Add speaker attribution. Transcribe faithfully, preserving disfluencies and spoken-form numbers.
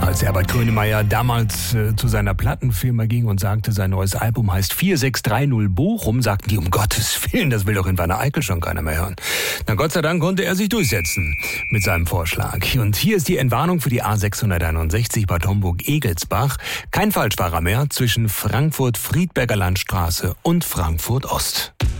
Speaker 1: Als Herbert Grönemeyer damals äh, zu seiner Plattenfirma ging und sagte, sein neues Album heißt vier sechs drei null Bochum, sagten die, um Gottes Willen, das will doch in Wanne-Eickel schon keiner mehr hören. Na Gott sei Dank konnte er sich durchsetzen mit seinem Vorschlag. Und hier ist die Entwarnung für die A sechshunderteinundsechzig Bad Homburg-Egelsbach. Kein Falschfahrer mehr zwischen Frankfurt-Friedberger Landstraße und Frankfurt-Ost.